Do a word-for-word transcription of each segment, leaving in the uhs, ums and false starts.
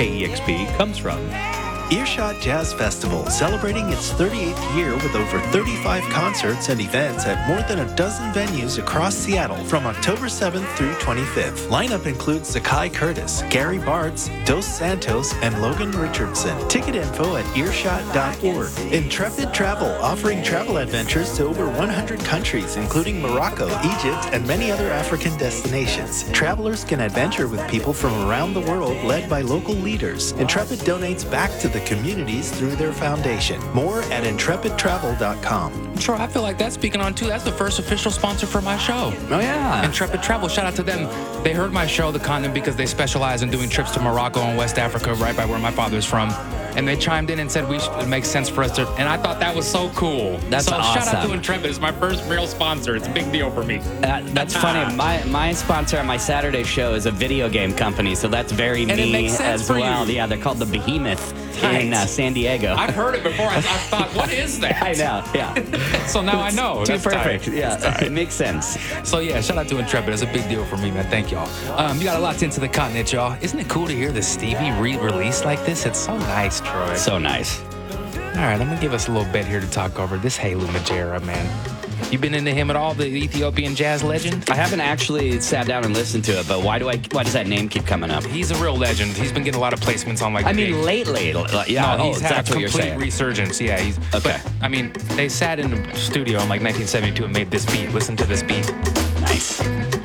K E X P comes from. Earshot Jazz Festival, celebrating its thirty-eighth year with over thirty-five concerts and events at more than a dozen venues across Seattle from October seventh through twenty-fifth. Lineup includes Zakai Curtis, Gary Bartz, Dos Santos, and Logan Richardson. Ticket info at earshot dot org. Intrepid Travel, offering travel adventures to over one hundred countries, including Morocco, Egypt, and many other African destinations. Travelers can adventure with people from around the world, led by local leaders. Intrepid donates back to the communities through their foundation. More at intrepid travel dot com. Troy, I feel like that's speaking on too. That's the first official sponsor for my show. Oh, yeah. Intrepid Travel. Shout out to them. They heard my show, The Continent, because they specialize in doing trips to Morocco and West Africa, right by where my father's from. And they chimed in and said we should, it makes sense for us to. And I thought that was so cool. That's so awesome. Shout out to Intrepid. It's my first real sponsor. It's a big deal for me. Uh, that's funny. My my sponsor on my Saturday show is a video game company, so that's very And me it makes sense as for well. you. Yeah, they're called the Behemoth Right. in uh, San Diego. I've heard it before. I, I thought, what is that? I know. Yeah. So now I know. Too That's perfect. tight. Yeah, it makes sense. So yeah, shout out to Intrepid. It's a big deal for me, man. Thank y'all. Um, you got a lot into the continent, y'all. Isn't it cool to hear the Stevie re-release like this? It's so nice, Troy. So nice. All right, I'm gonna give us a little bit here to talk over this Halu Majera, man. You been into him at all, the Ethiopian jazz legend? I haven't actually sat down and listened to it, but why do I? Why does that name keep coming up? He's a real legend. He's been getting a lot of placements on like. I mean, big- lately, like, yeah. No, oh, he's had that's a what you're complete saying. resurgence. Yeah, he's. Okay. But, I mean, they sat in the studio in like nineteen seventy-two and made this beat. Listen to this beat. Nice.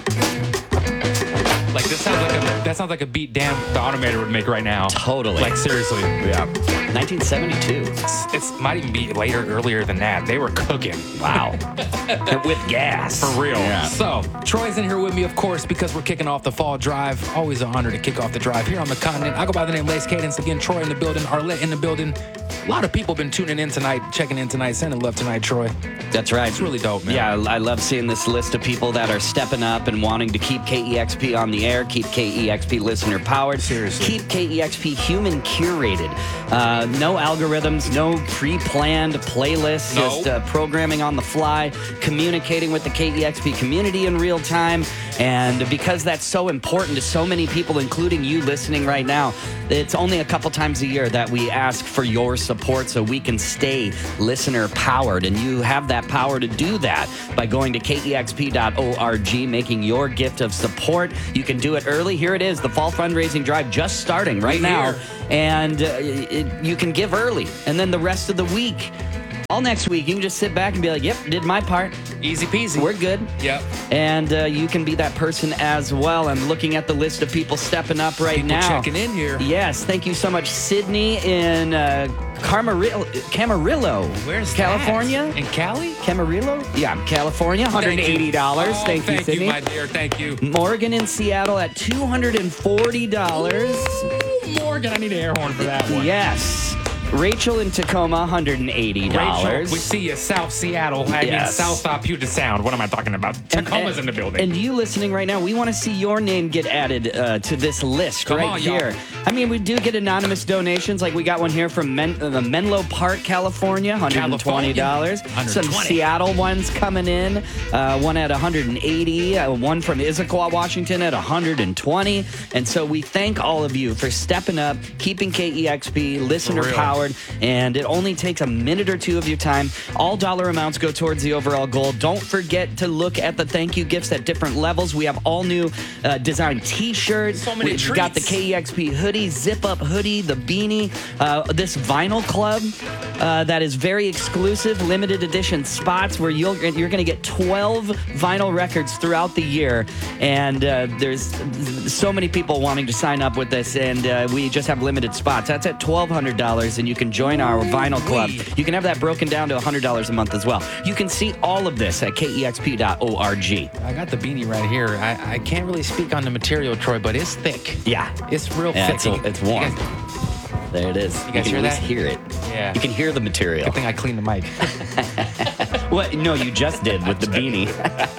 Like this sounds like a that sounds like a beat Dan the Automator would make right now. Totally. Like seriously. Yeah. nineteen seventy-two. It's, it's might even be later, earlier than that. They were cooking. Wow. With gas. For real. Yeah. So, Troy's in here with me, of course, because we're kicking off the fall drive. Always an honor to kick off the drive here on the continent. I go by the name Lace Cadence. Again, Troy in the building, Arlette in the building. A lot of people been tuning in tonight, checking in tonight, sending love tonight, Troy. That's right. It's really dope, man. Yeah, I love seeing this list of people that are stepping up and wanting to keep K E X P on the air, keep K E X P listener powered, Seriously. keep K E X P human curated. Uh, no algorithms, no pre-planned playlists, No. just uh, programming on the fly, communicating with the K E X P community in real time. And because that's so important to so many people, including you listening right now, it's only a couple times a year that we ask for your support so we can stay listener powered. And you have that power to do that by going to K E X P dot org, making your gift of support. You can do it early. Here it is, the fall fundraising drive just starting right Right now. here. And uh, it, you can give early. And then the rest of the week, all next week, you can just sit back and be like, yep, did my part. Easy peasy. We're good. Yep. And uh, you can be that person as well. I'm looking at the list of people stepping up right People now. checking in here. Yes, thank you so much, Sydney in uh, Camarillo, Camarillo, Where's California? that? In Cali? Camarillo? Yeah, California, one hundred eighty dollars. Oh, thank, thank you, Sydney. you, my dear. Thank you. Morgan in Seattle at two hundred forty dollars. Ooh, Morgan, I need an air horn for that one. Yes. Rachel in Tacoma, one hundred eighty dollars. Rachel, we see you, South Seattle. I mean, Yes. South uh, Puget Sound. What am I talking about? Tacoma's in the building. And you listening right now, we want to see your name get added uh, to this list Come right on, y'all. here. I mean, we do get anonymous donations. Like we got one here from Men- uh, the Menlo Park, California, one hundred twenty dollars. California? Some one hundred twenty. Seattle ones coming in. Uh, one at one hundred eighty dollars. Uh, one from Issaquah, Washington at one hundred twenty dollars. And so we thank all of you for stepping up, keeping K E X P listener real. powered, and it only takes a minute or two of your time. All dollar amounts go towards the overall goal. Don't forget to look at the thank you gifts at different levels. We have all new uh, design t-shirts. So many We've got the treats. K E X P hoodie, zip-up hoodie, the beanie, uh, this vinyl club uh, that is very exclusive, limited edition spots where you'll, you're going to get twelve vinyl records throughout the year. And uh, there's so many people wanting to sign up with this, and uh, we just have limited spots. That's at twelve hundred dollars, and you can join our vinyl club. Wee. You can have that broken down to one hundred dollars a month as well. You can see all of this at K E X P dot org. I got the beanie right here. I, I can't really speak on the material, Troy, but it's thick. Yeah. It's real Yeah, thick. it's, You- it's warm. You guys, There it is. You guys can hear at least that? hear it. Yeah. You can hear the material. good thing I cleaned the mic. What? No, you just did with the beanie.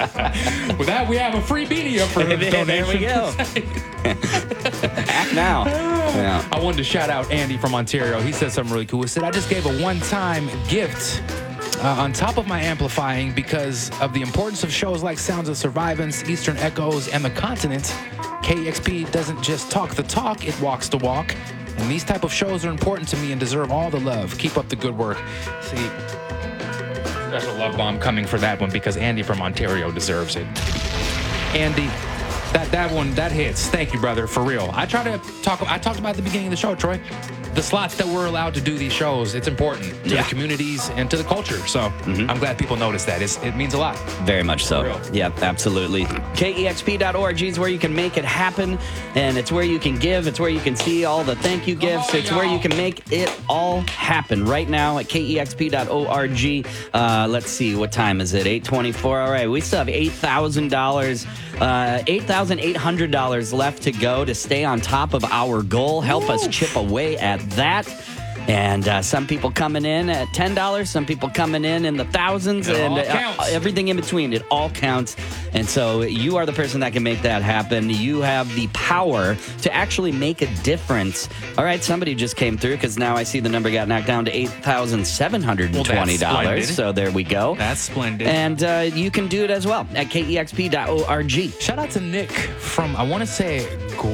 With that, we have a free beanie up for There donation. we go. Act now. Yeah. I wanted to shout out Andy from Ontario. He said something really cool. He said, I just gave a one-time gift uh, on top of my amplifying because of the importance of shows like Sounds of Survivance, Eastern Echoes, and The Continent. K E X P doesn't just talk the talk, it walks the walk. And these type of shows are important to me and deserve all the love. Keep up the good work. See, special love bomb coming for that one because Andy from Ontario deserves it. Andy, that, that one, that hits. Thank you, brother, for real. I try to talk, I talked about at the beginning of the show, Troy. The slots that we're allowed to do these shows, it's important to Yeah. the communities and to the culture. So Mhm. I'm glad people notice that. It's, it means a lot. Very much so. For real. Yep, absolutely. K E X P dot org is where you can make it happen, and it's where you can give. It's where you can see all the thank you gifts. on, It's where you y'all. can make it all happen right now at K E X P dot org. Uh, let's see, what time is it? eight twenty-four. All right, we still have eight thousand dollars, uh, eight thousand eight hundred dollars left to go to stay on top of our goal. Help us chip away at that. And uh, some people coming in at ten dollars, some people coming in in the thousands, It and all uh, counts. everything in between. It all counts. And so you are the person that can make that happen. You have the power to actually make a difference. All right, somebody just came through because now I see the number got knocked down to eight thousand seven hundred twenty dollars. Well, that's splendid. So there we go. That's splendid. And uh, you can do it as well at K E X P dot org. Shout out to Nick from, I want to say,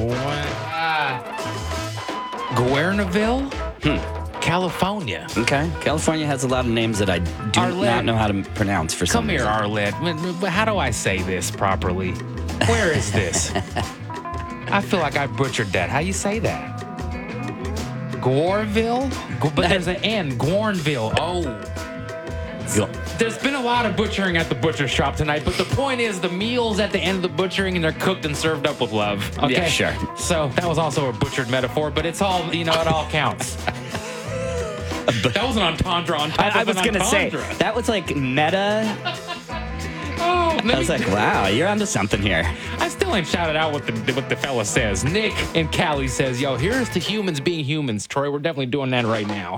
Guerneville, Hmm. California. Okay. California has a lot of names that I do Arlette. not know how to pronounce for some Come here, reason. Arlette. How do I say this properly? Where is this? I feel like I butchered that. How you say that? Goreville? Gu- But there's an N. Gornville. Oh. Go- There's been a lot of butchering at the butcher shop tonight, but the point is the meal's at the end of the butchering and they're cooked and served up with love. Okay? Yeah, sure. So that was also a butchered metaphor, but it's all, you know, it all counts. That was an entendre on top I, I of was an going to say, entendre. that was like meta. Oh, I was like, wow, you're onto something here. I still ain't shouted out what the what the fella says. Nick in Cali says, yo, here's to humans being humans. Troy, we're definitely doing that right now.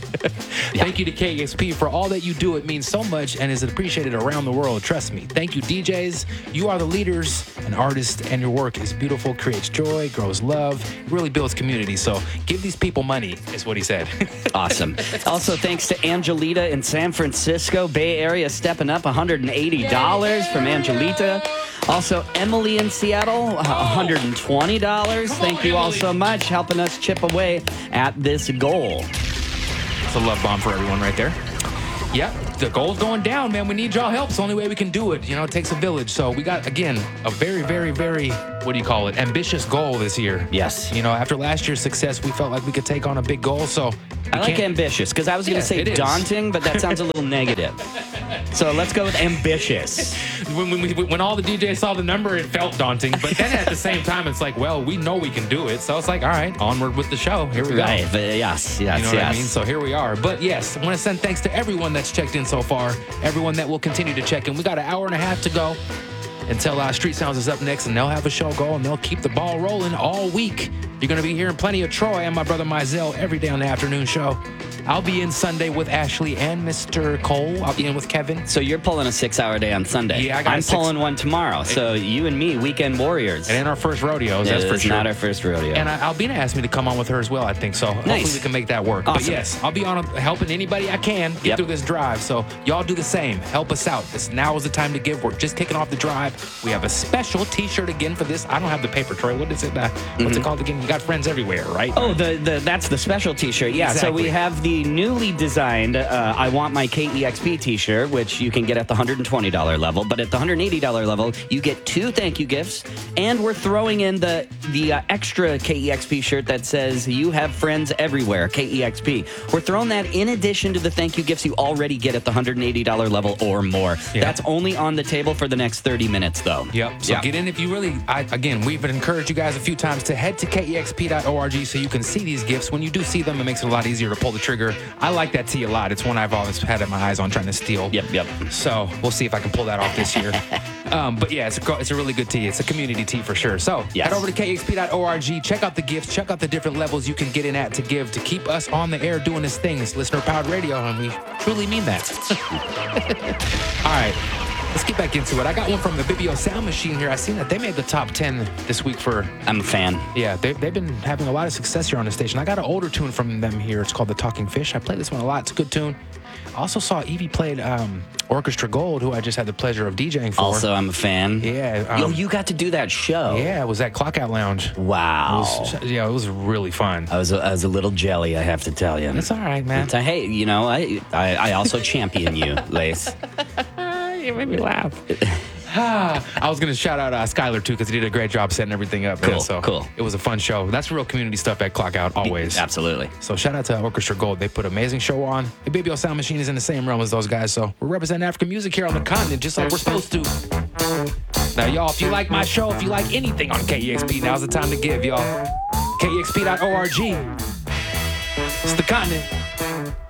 Thank you to K E X P for all that you do. It means so much and is appreciated around the world. Trust me. Thank you, D Js. You are the leaders and artists, and your work is beautiful, creates joy, grows love, really builds community. So give these people money, is what he said. Awesome. Also, thanks to Angelita in San Francisco, Bay Area, stepping up one hundred eighty dollars from Angelita. Also, Emily in Seattle, uh, one hundred twenty dollars. Come on, Thank you all Emily. so much, helping us chip away at this goal. It's a love bomb for everyone right there. Yep, the goal's going down, man. We need y'all help. It's the only way we can do it. You know, it takes a village. So we got, again, a very, very, very, what do you call it, ambitious goal this year. Yes. You know, after last year's success, we felt like we could take on a big goal. So we I like can't- ambitious because I was going Yeah, to say it is. daunting, but that sounds a little negative. So let's go with ambitious. When, when, we, when all the D Js saw the number, it felt daunting. But then at the same time, it's like, well, we know we can do it. So it's like, all right, onward with the show. Here we Right. go. But yes, yes, You know what yes. I mean? So here we are. But yes, I want to send thanks to everyone that's checked in so far, everyone that will continue to check in. We got an hour and a half to go until uh, Street Sounds is up next, and they'll have a show going. They'll keep the ball rolling all week. You're going to be hearing plenty of Troy and my brother Mizell every day on the afternoon show. I'll be in Sunday with Ashley and Mister Cole. I'll be in with Kevin. So you're pulling a six-hour day on Sunday. Yeah, I got a I'm six- pulling one tomorrow. So you and me, weekend warriors. It ain't our first rodeos, that's It for is sure. not our first rodeo. And uh, Albina asked me to come on with her as well, I think. So hopefully Nice. we can make that work. But Awesome. yes, I'll be on helping anybody I can get Yep. through this drive. So y'all do the same. Help us out. This now is the time to give. We're just kicking off the drive. We have a special T-shirt again for this. I don't have the paper, Troy. What is it? Uh, What's it called again? You got friends everywhere, right? Oh, the, the that's the special T-shirt. Yeah, so Exactly. we have the newly designed uh, I Want My K E X P T-shirt, which you can get at the one hundred twenty dollars level. But at the one hundred eighty dollars level, you get two thank you gifts, and we're throwing in the the uh, extra K E X P shirt that says "You have friends everywhere." K E X P. We're throwing that in addition to the thank you gifts you already get at the one hundred eighty dollars level or more. Yeah. That's only on the table for the next thirty minutes, though. Yep. So Yeah. get in if you really, I, again, we've encouraged you guys a few times to head to K E X P dot org so you can see these gifts. When you do see them, it makes it a lot easier to pull the trigger. I like that tee a lot. It's one I've always had my eyes on trying to steal. Yep, yep. So we'll see if I can pull that off this year. um, but yeah, it's a, go- it's a really good tee. It's a community tee for sure. So Yes. head over to K E X P dot org. Check out the gifts. Check out the different levels you can get in at to give to keep us on the air doing this thing. It's listener powered radio, and we truly mean that. All right. Let's get back into it. I got one from the Vibio Sound Machine here. I seen that they made the top ten this week for... I'm a fan. Yeah, they, they've been having a lot of success here on the station. I got an older tune from them here. It's called The Talking Fish. I played this one a lot. It's a good tune. I also saw Evie played um, Orchestra Gold, who I just had the pleasure of DJing for. Also, I'm a fan. Yeah. Um, Yo, you got to do that show. Yeah, it was at Clockout Lounge. Wow. It was, yeah, it was really fun. I was, a, I was a little jelly, I have to tell you. It's all right, man. It's a, hey, you know, I, I, I also champion you, Lace. You made me laugh. I was going to shout out uh, Skylar, too, because he did a great job setting everything up. Cool, man, so cool. It was a fun show. That's real community stuff at Clockout, always. Absolutely. So shout out to Orchestra Gold. They put an amazing show on. The Vibio Sound Machine is in the same realm as those guys, so we're representing African music here on the continent, just like we're supposed to. Now, y'all, if you like my show, if you like anything on K E X P, now's the time to give, y'all. K E X P dot org. It's the continent.